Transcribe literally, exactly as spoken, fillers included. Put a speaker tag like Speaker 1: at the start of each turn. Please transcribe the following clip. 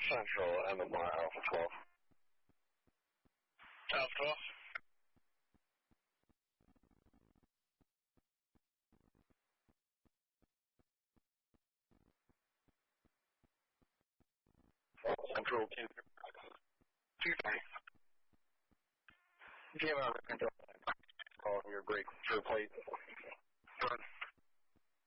Speaker 1: Central, M M R, Alpha twelve.
Speaker 2: Alpha twelve.
Speaker 1: Control two. two three. Came out of control. Call your brake for plate. Run.